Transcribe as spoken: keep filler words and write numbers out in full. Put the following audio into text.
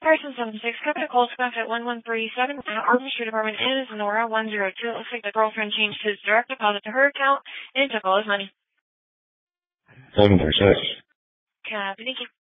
Person seven six, Capital Cold Scuff at one one three seven at Arden Street Apartment is Nora one zero two. It looks like the girlfriend changed his direct deposit to her account and took all his money. seven three six. Copy, thank you.